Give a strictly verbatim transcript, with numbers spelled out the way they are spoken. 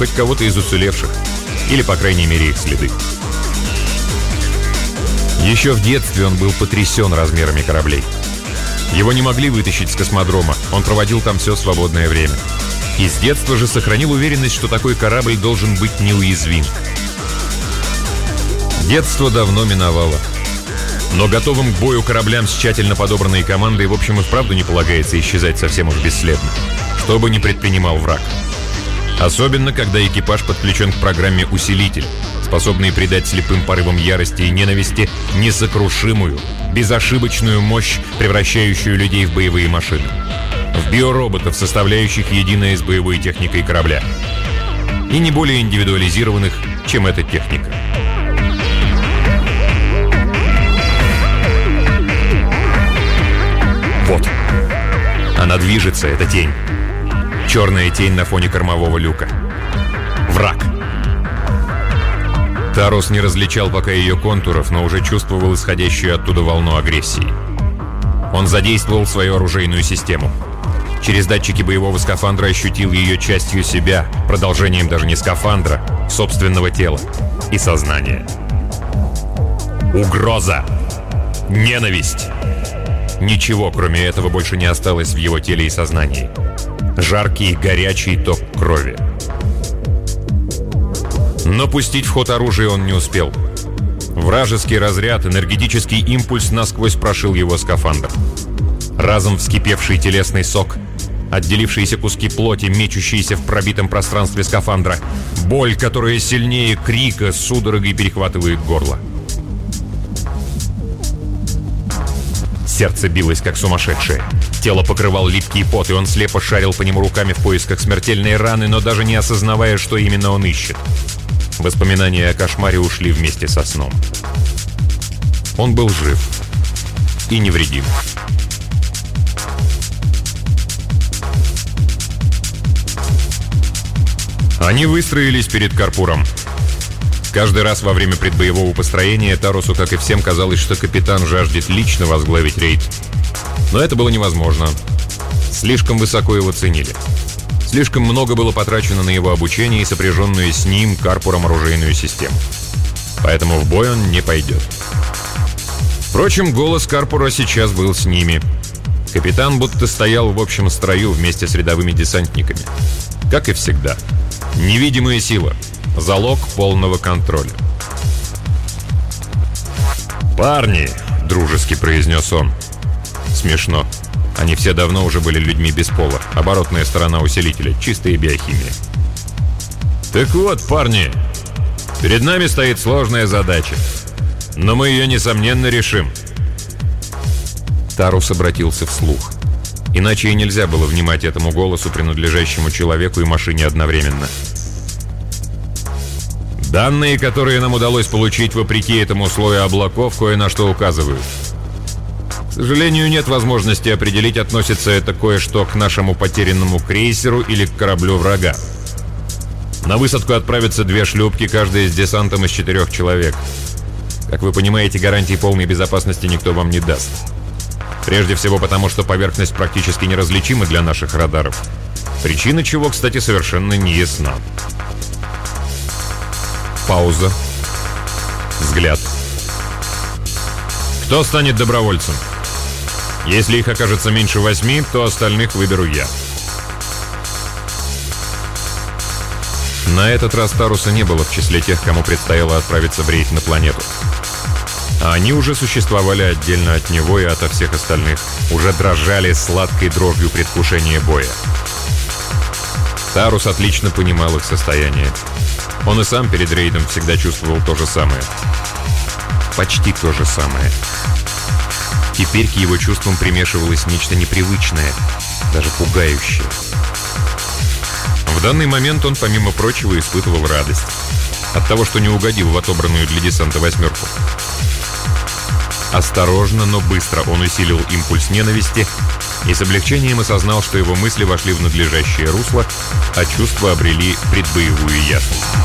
хоть кого-то из уцелевших. Или, по крайней мере, их следы. Еще в детстве он был потрясен размерами кораблей. Его не могли вытащить с космодрома, он проводил там все свободное время. И с детства же сохранил уверенность, что такой корабль должен быть неуязвим. Детство давно миновало. Но готовым к бою кораблям с тщательно подобранной командой, в общем, и вправду не полагается исчезать совсем уж бесследно, что бы ни предпринимал враг. Особенно, когда экипаж подключен к программе «Усилитель», способный придать слепым порывам ярости и ненависти несокрушимую, безошибочную мощь, превращающую людей в боевые машины. В биороботов, составляющих единое с боевой техникой корабля. И не более индивидуализированных, чем эта техника. Вот. Она движется, эта тень. Черная тень на фоне кормового люка. Враг. Тарус не различал пока ее контуров, но уже чувствовал исходящую оттуда волну агрессии. Он задействовал свою оружейную систему. Через датчики боевого скафандра ощутил ее частью себя, продолжением даже не скафандра, собственного тела и сознания. Угроза! Ненависть! Ничего, кроме этого, больше не осталось в его теле и сознании. Жаркий, горячий ток крови. Но пустить в ход оружие он не успел. Вражеский разряд, энергетический импульс насквозь прошил его скафандр. Разом вскипевший телесный сок, отделившиеся куски плоти, мечущиеся в пробитом пространстве скафандра, боль, которая сильнее крика, судорогой перехватывает горло. Сердце билось, как сумасшедшее. Тело покрывал липкий пот, и он слепо шарил по нему руками в поисках смертельной раны, но даже не осознавая, что именно он ищет. Воспоминания о кошмаре ушли вместе со сном. Он был жив и невредим. Они выстроились перед Карпуром. Каждый раз во время предбоевого построения Тарусу, как и всем, казалось, что капитан жаждет лично возглавить рейд. Но это было невозможно. Слишком высоко его ценили. Слишком много было потрачено на его обучение и сопряженную с ним Карпуром оружейную систему. Поэтому в бой он не пойдет. Впрочем, голос Карпура сейчас был с ними. Капитан будто стоял в общем строю вместе с рядовыми десантниками. Как и всегда. Невидимая сила. Залог полного контроля. «Парни!» — дружески произнес он. Смешно. Они все давно уже были людьми без пола. Оборотная сторона усилителя. Чистая биохимия. «Так вот, парни, перед нами стоит сложная задача. Но мы ее, несомненно, решим». Тарус обратился вслух. Иначе и нельзя было внимать этому голосу, принадлежащему человеку и машине одновременно. «Данные, которые нам удалось получить вопреки этому слою облаков, кое на что указывают. К сожалению, нет возможности определить, относится это кое-что к нашему потерянному крейсеру или к кораблю врага. На высадку отправятся две шлюпки, каждая с десантом из четырех человек. Как вы понимаете, гарантий полной безопасности никто вам не даст. Прежде всего потому, что поверхность практически неразличима для наших радаров. Причина чего, кстати, совершенно не ясна». Пауза. Взгляд. «Кто станет добровольцем? Если их окажется меньше восьми, то остальных выберу я». На этот раз Таруса не было в числе тех, кому предстояло отправиться в рейд на планету. А они уже существовали отдельно от него и ото всех остальных. Уже дрожали сладкой дрожью предвкушения боя. Тарус отлично понимал их состояние. Он и сам перед рейдом всегда чувствовал то же самое. Почти то же самое. Теперь к его чувствам примешивалось нечто непривычное, даже пугающее. В данный момент он, помимо прочего, испытывал радость от того, что не угодил в отобранную для десанта восьмерку. Осторожно, но быстро он усилил импульс ненависти и с облегчением осознал, что его мысли вошли в надлежащее русло, а чувства обрели предбоевую ясность.